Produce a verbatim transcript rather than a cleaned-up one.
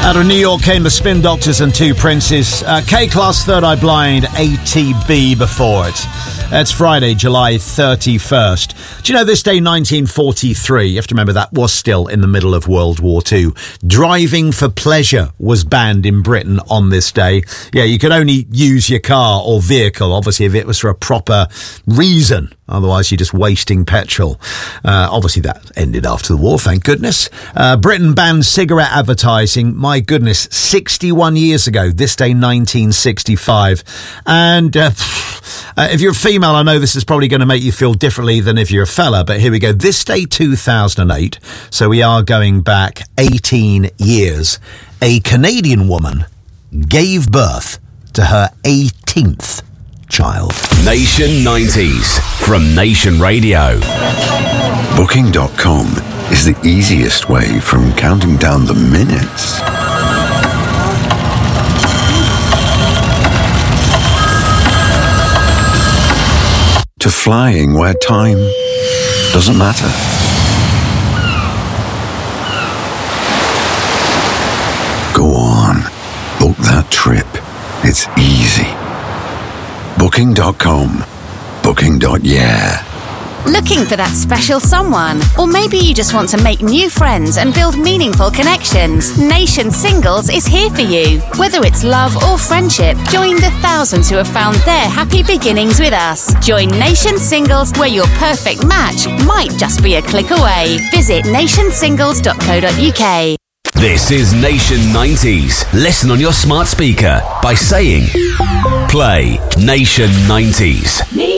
Out of New York came the Spin Doctors and Two Princes. Uh, K-Class, Third Eye Blind, A T B before it. It's Friday, July thirty-first. Do you know this day, nineteen forty-three, you have to remember that was still in the middle of World War Two. Driving for pleasure was banned in Britain on this day. Yeah, you could only use your car or vehicle, obviously, if it was for a proper reason. Otherwise, you're just wasting petrol. Uh, obviously, that ended after the war, thank goodness. Uh, Britain banned cigarette advertising, my goodness, sixty-one years ago, this day, nineteen sixty-five. And uh, uh, if you're a female, I know this is probably going to make you feel differently than if you're a fella, but here we go. This day, two thousand eight, so we are going back eighteen years. A Canadian woman gave birth to her eighteenth child. Nation nineties from Nation Radio. Booking dot com is the easiest way from counting down the minutes to flying where time doesn't matter. Go on, book that trip. It's easy. Booking dot com. Booking. Yeah. Looking for that special someone? Or maybe you just want to make new friends and build meaningful connections? Nation Singles is here for you. Whether it's love or friendship, join the thousands who have found their happy beginnings with us. Join Nation Singles, where your perfect match might just be a click away. Visit nation singles dot co dot uk. This is Nation nineties. Listen on your smart speaker by saying, play Nation nineties.